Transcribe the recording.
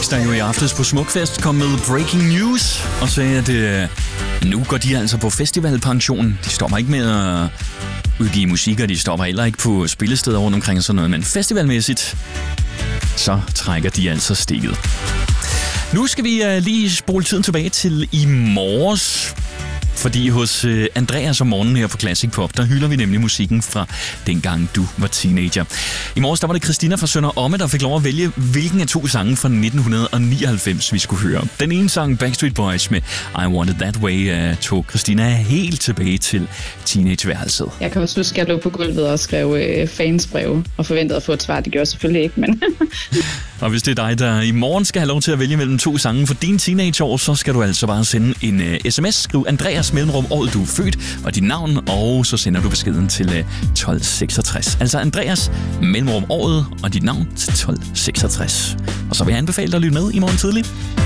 Alex, der jo i aftes på Smukfest kom med breaking news og sagde, at nu går de altså på festivalpension. De stopper ikke med at udgive musik, og de stopper heller ikke på spillesteder rundt omkring sådan noget, men festivalmæssigt, så trækker de altså stikket. Nu skal vi lige spole tiden tilbage til i morges. Fordi hos Andreas om morgenen her på Classic Pop, der hylder vi nemlig musikken fra dengang du var teenager. I morges der var det Christina fra Sønder Omme, der fik lov at vælge, hvilken af 2 sange fra 1999 vi skulle høre. Den ene sang, Backstreet Boys med I Want It That Way, tog Christina helt tilbage til teenageværelset. Jeg kan også huske, at jeg lå på gulvet og skrev fansbreve og forventede at få et svar. Det gjorde jeg selvfølgelig ikke, men... Og hvis det er dig, der i morgen skal have lov til at vælge mellem 2 sange for dine teenageår, så skal du altså bare sende en sms. Skriv Andreas mellemrum året du er født og dit navn, og så sender du beskeden til 1266. Altså Andreas mellemrum året og dit navn til 1266. Og så vil jeg anbefale dig at lytte med i morgen tidlig.